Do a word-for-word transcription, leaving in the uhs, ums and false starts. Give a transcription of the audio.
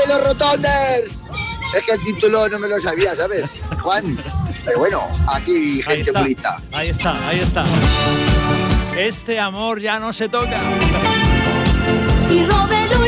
los Rotonders! Es que el título no me lo sabía, ¿sabes, Juan? Pero bueno, aquí gente muy lista. Ahí está, ahí está. Este amor ya no se toca. Y Robelo